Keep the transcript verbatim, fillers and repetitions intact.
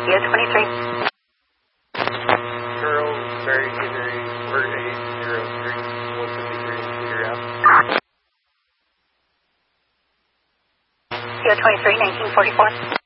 C O twenty-three. Girl, very injury, we're eight zero three, one fifty-three, figure out. C O twenty-three, nineteen forty-four.